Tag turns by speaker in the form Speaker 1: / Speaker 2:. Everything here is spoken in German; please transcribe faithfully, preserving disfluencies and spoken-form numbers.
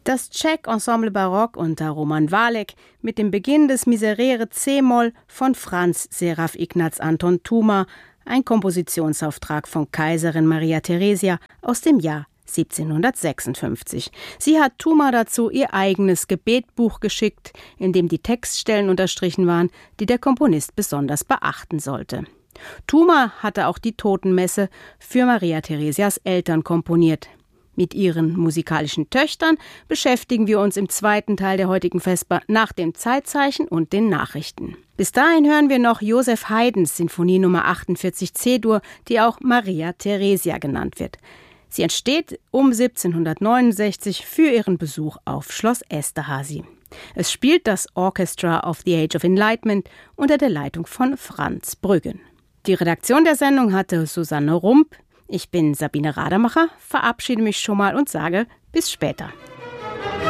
Speaker 1: Das Czech-Ensemble Barock unter Roman Walek mit dem Beginn des Miserere C-Moll von Franz Seraph Ignaz Anton Thuma, ein Kompositionsauftrag von Kaiserin Maria Theresia aus dem Jahr siebzehnhundertsechsundfünfzig. Sie hat Thuma dazu ihr eigenes Gebetbuch geschickt, in dem die Textstellen unterstrichen waren, die der Komponist besonders beachten sollte. Thuma hatte auch die Totenmesse für Maria Theresias Eltern komponiert. Mit ihren musikalischen Töchtern beschäftigen wir uns im zweiten Teil der heutigen Vesper nach dem Zeitzeichen und den Nachrichten. Bis dahin hören wir noch Joseph Haydns Sinfonie Nummer achtundvierzig C-Dur, die auch Maria Theresia genannt wird. Sie entsteht um siebzehnhundertneunundsechzig für ihren Besuch auf Schloss Esterházy. Es spielt das Orchestra of the Age of Enlightenment unter der Leitung von Franz Brüggen. Die Redaktion der Sendung hatte Susanne Rump. Ich bin Sabine Rademacher, verabschiede mich schon mal und sage bis später.